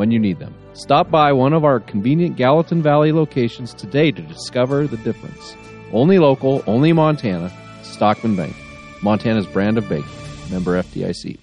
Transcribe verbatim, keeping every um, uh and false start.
when you need them. Stop by one of our convenient Gallatin Valley locations today to discover the difference. Only local, only Montana, Stockman Bank, Montana's brand of banking. Member F D I C.